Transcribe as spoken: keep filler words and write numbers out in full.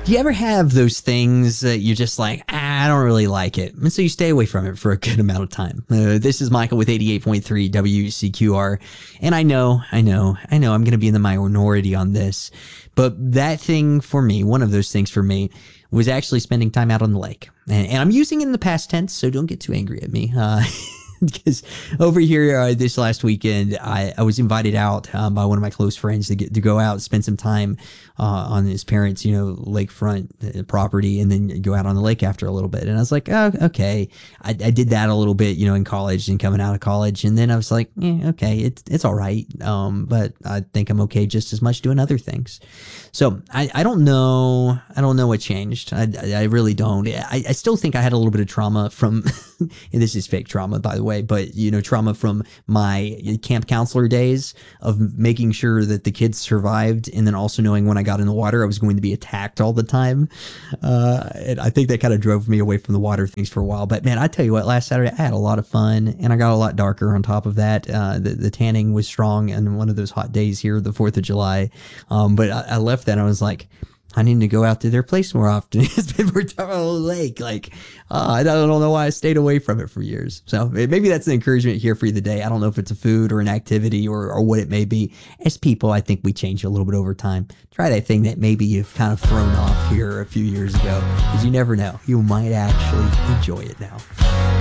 Do you ever have those things that you're just like, ah, I don't really like it, and so you stay away from it for a good amount of time? Uh, this is Michael with eighty-eight point three W C Q R, and I know, I know, I know I'm going to be in the minority on this, but that thing for me, one of those things for me, was actually spending time out on the lake. And, and I'm using it in the past tense, so don't get too angry at me. Uh, because over here uh, this last weekend, I, I was invited out um, by one of my close friends to get to go out, spend some time uh, on his parents', you know, lakefront property, and then go out on the lake after a little bit. And I was like, oh, okay. I, I did that a little bit, you know, in college and coming out of college. And then I was like, yeah, okay, it's it's all right. Um, but I think I'm okay just as much doing other things. So I, I don't know. I don't know what changed. I, I really don't. I, I still think I had a little bit of trauma from, and this is fake trauma, by the way, but, you know, trauma from my camp counselor days of making sure that the kids survived. And then also knowing when I got in the water, I was going to be attacked all the time. Uh, and I think that kind of drove me away from the water things for a while. But man, I tell you what, last Saturday, I had a lot of fun, and I got a lot darker on top of that. Uh, the, the tanning was strong on one of those hot days here, the fourth of July. Um, but I, I left that and I was like, I need to go out to their place more often. It's been more time on the lake. Like, uh, I don't know why I stayed away from it for years. So maybe that's an encouragement here for you today. I don't know if it's a food or an activity or, or what it may be. As people, I think we change a little bit over time. Try that thing that maybe you've kind of thrown off here a few years ago, because you never know. You might actually enjoy it now.